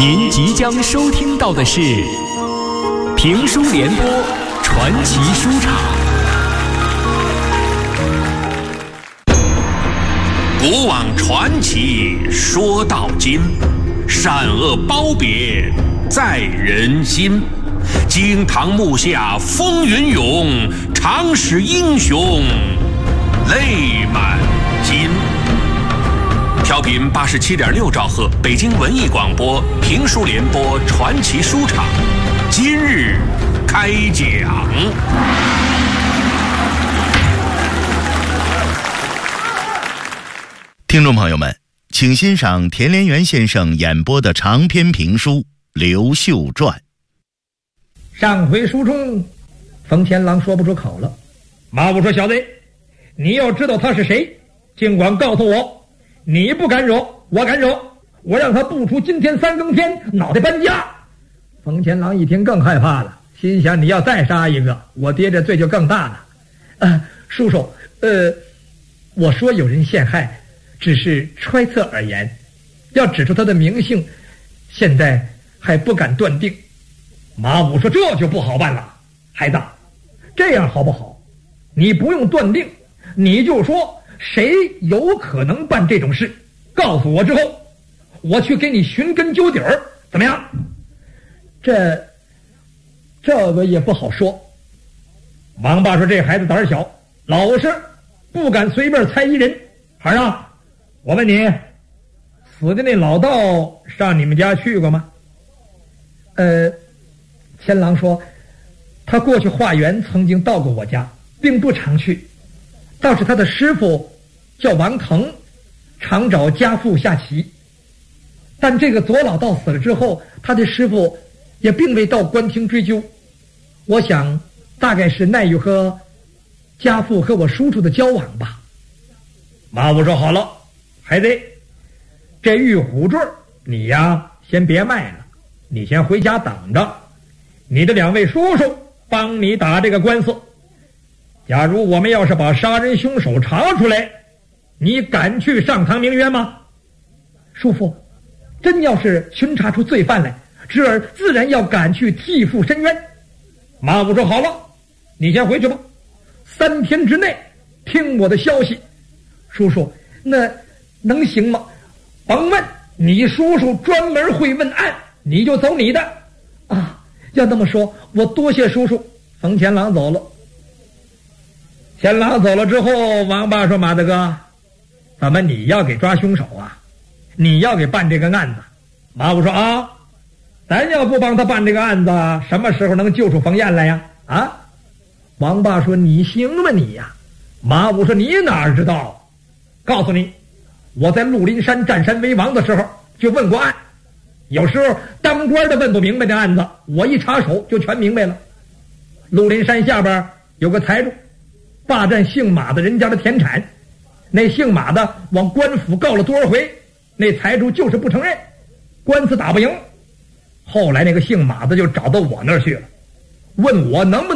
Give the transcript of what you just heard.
您即将收听到的是评书联播传奇书场。 古往传奇说到今，善恶褒贬在人心。惊堂木下风云涌，常使英雄泪满襟。调频87.6兆赫，北京文艺广播评书联播传奇书场，今日开讲。 听众朋友们，请欣赏田连元先生演播的长篇评书《刘秀传》。 上回书中，冯天郎说不出口了。马武说：“小子，你要知道他是谁，尽管告诉我。你不敢惹，我敢惹。我让他不出今天三更天，脑袋搬家。”冯天郎一听更害怕了，心想：你要再杀一个，我爹这罪就更大了。叔叔，我说有人陷害，只是揣测而言，要指出他的名姓，现在还不敢断定。马武说：“这就不好办了，孩子，这样好不好？你不用断定，你就说谁有可能办这种事，告诉我之后，我去给你寻根究底儿，怎么样？”这个也不好说。王八说：“这孩子胆儿小，老实，不敢随便猜疑人。孩儿啊，我问你，死的那老道上你们家去过吗？”天狼说：“他过去化缘曾经到过我家，并不常去，倒是他的师傅叫王腾，常找家父下棋。但这个左老道死了之后，他的师傅也并未到官厅追究。我想大概是奈于和家父和我叔叔的交往吧。”马武说：“好了，孩子，这玉虎坠你呀先别卖了，你先回家等着，你的两位叔叔帮你打这个官司。假如我们要是把杀人凶手查出来，你敢去上堂鸣冤吗？”“叔父，真要是巡查出罪犯来，侄儿自然要赶去替父申冤。”马武说：“好了，你先回去吧，3天之内听我的消息。”“叔叔，那能行吗？”“甭问，你叔叔专门会问案，你就走你的。”“啊，要那么说，我多谢叔叔。”冯天郎走了。天郎走了之后，王八说：“马大哥，怎么你要给抓凶手啊？你要给办这个案子？”马武说：“啊，咱要不帮他办这个案子，什么时候能救出冯燕来呀？”啊，王八说：“你行吗你呀？”马武说：“你哪知道？告诉你，我在鹿林山占山为王的时候就问过案，有时候当官的问不明白这案子，我一插手就全明白了。鹿林山下边有个财主，霸占姓马的人家的田产，那姓马的往官府告了多少回，那财主就是不承认，官司打不赢。后来那个姓马的就找到我那儿去了，问我能不能